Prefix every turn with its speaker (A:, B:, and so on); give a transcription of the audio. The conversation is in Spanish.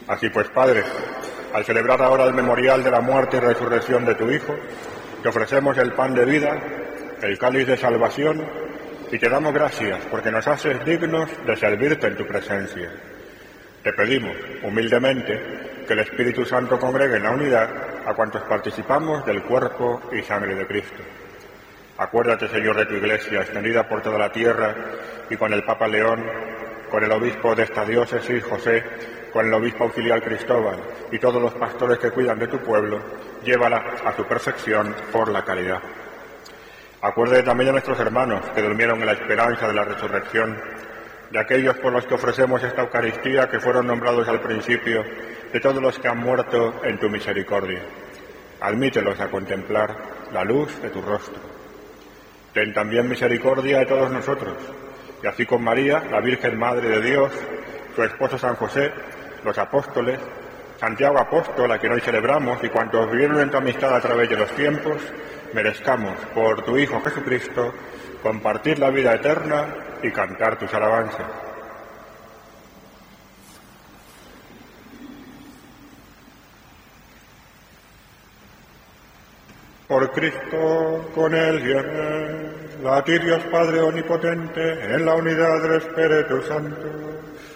A: Así pues, Padre, al celebrar ahora el memorial de la muerte y resurrección de tu Hijo, te ofrecemos el pan de vida, el cáliz de salvación, y te damos gracias porque nos haces dignos de servirte en tu presencia. Te pedimos, humildemente, que el Espíritu Santo congregue en la unidad a cuantos participamos del cuerpo y sangre de Cristo. Acuérdate, Señor, de tu Iglesia, extendida por toda la tierra, y con el Papa León, con el obispo de esta diócesis, José, con el obispo auxiliar Cristóbal, y todos los pastores que cuidan de tu pueblo, llévala a su perfección por la caridad. Acuérdate también de nuestros hermanos que durmieron en la esperanza de la resurrección, de aquellos por los que ofrecemos esta Eucaristía que fueron nombrados al principio, de todos los que han muerto en tu misericordia. Admítelos a contemplar la luz de tu rostro. Ten también misericordia de todos nosotros, y así con María, la Virgen Madre de Dios, su esposo San José, los apóstoles, Santiago Apóstol, a quien hoy celebramos, y cuantos vivieron en tu amistad a través de los tiempos, merezcamos, por tu Hijo Jesucristo, compartir la vida eterna y cantar tus alabanzas. Por Cristo, con Él y en Él, a ti Dios Padre Omnipotente, en la unidad del Espíritu Santo,